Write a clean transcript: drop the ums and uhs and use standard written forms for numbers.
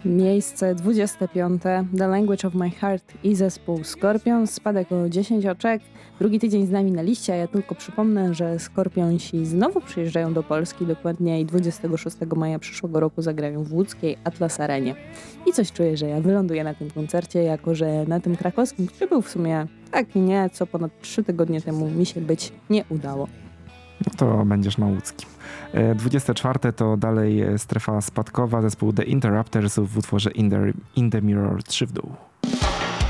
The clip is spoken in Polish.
Miejsce 25. The Language of My Heart i zespół Scorpions. Spadek o 10 oczek. Drugi tydzień z nami na liście, a ja tylko przypomnę, że Scorpionsi znowu przyjeżdżają do Polski. Dokładnie 26 maja przyszłego roku zagrają w łódzkiej Atlas Arenie. I coś czuję, że ja wyląduję na tym koncercie, jako że na tym krakowskim, który był w sumie tak i nie, co ponad 3 tygodnie temu mi się być nie udało. No to będziesz na łódzkim. 24 to dalej strefa spadkowa, zespół The Interrupters w utworze In the Mirror 3 w dół.